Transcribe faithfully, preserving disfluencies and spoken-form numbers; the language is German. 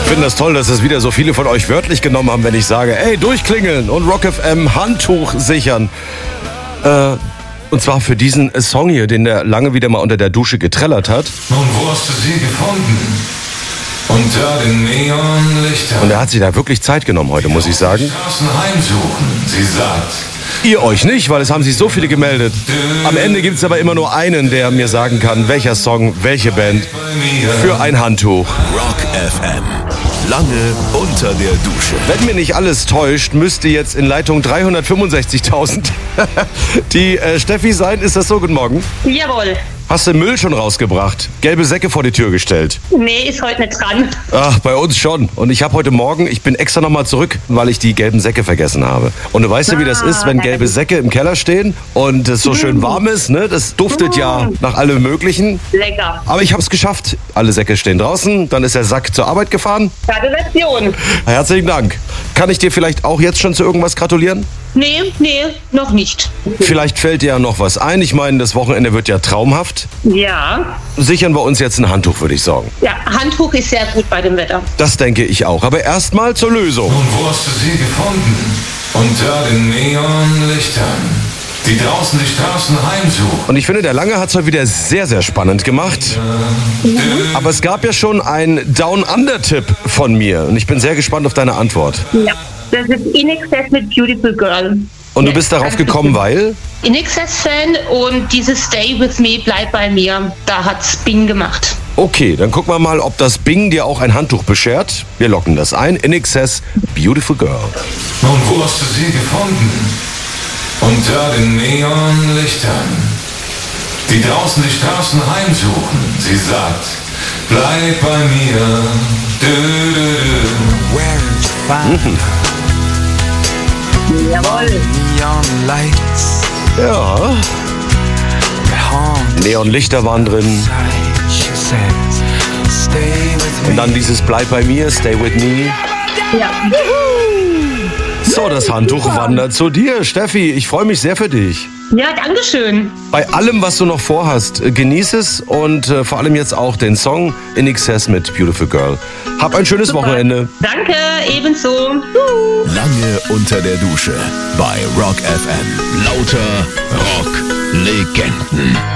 Ich finde das toll, dass es wieder so viele von euch wörtlich genommen haben, wenn ich sage, ey, durchklingeln und Rock F M Handtuch sichern. Äh, und zwar für diesen Song hier, den der lange wieder mal unter der Dusche getrellert hat. Nun, wo hast du sie gefunden? Unter den Neonlichtern. Und er hat sich da wirklich Zeit genommen heute, muss ich sagen. Straßen heimsuchen, sie sagt. Ihr euch nicht, weil es haben sich so viele gemeldet. Am Ende gibt es aber immer nur einen, der mir sagen kann, welcher Song, welche Band für ein Handtuch. Rock F M. Lange unter der Dusche. Wenn mir nicht alles täuscht, müsste jetzt in Leitung dreihundertfünfundsechzigtausend die äh, Steffi sein. Ist das so? Guten Morgen. Jawohl. Hast du Müll schon rausgebracht? Gelbe Säcke vor die Tür gestellt? Nee, ist heute nicht dran. Ach, bei uns schon. Und ich habe heute Morgen, ich bin extra nochmal zurück, weil ich die gelben Säcke vergessen habe. Und du weißt ja, wie das ist, wenn gelbe Säcke im Keller stehen und es so schön warm ist, ne? Das duftet ja nach allem Möglichen. Lecker. Aber ich habe es geschafft. Alle Säcke stehen draußen. Dann ist der Sack zur Arbeit gefahren. Gratulation. Herzlichen Dank. Kann ich dir vielleicht auch jetzt schon zu irgendwas gratulieren? Nee, nee, noch nicht. Vielleicht fällt dir ja noch was ein. Ich meine, das Wochenende wird ja traumhaft. Ja. Sichern wir uns jetzt ein Handtuch, würde ich sagen. Ja, Handtuch ist sehr gut bei dem Wetter. Das denke ich auch. Aber erstmal zur Lösung. Nun, wo hast du sie gefunden? Unter den Neonlichtern, die draußen die Straßen heimsuchen. Und ich finde, der Lange hat es heute wieder sehr, sehr spannend gemacht. Aber es gab ja schon einen Down-Under-Tipp von mir. Und ich bin sehr gespannt auf deine Antwort. Ja. Das ist In Excess mit Beautiful Girl. Und du bist darauf gekommen, weil? In Excess-Fan und dieses Stay With Me, bleib bei mir, da hat's Bing gemacht. Okay, dann gucken wir mal, ob das Bing dir auch ein Handtuch beschert. Wir locken das ein. In Excess, Beautiful Girl. Nun, wo hast du sie gefunden? Unter den Neonlichtern, die draußen die Straßen heimsuchen. Sie sagt, bleib bei mir. Du, du, du. Mhm. Jawohl. Ja. Neonlichter waren drin. Und dann dieses Bleib bei mir, Stay With Me. Ja. So, das Handtuch wandert zu dir. Steffi, ich freue mich sehr für dich. Ja, dankeschön. Bei allem, was du noch vorhast, genieß es und äh, vor allem jetzt auch den Song In Excess mit Beautiful Girl. Hab ein schönes Super. Wochenende. Danke, ebenso. Lange unter der Dusche bei Rock F M. Lauter Rock-Legenden.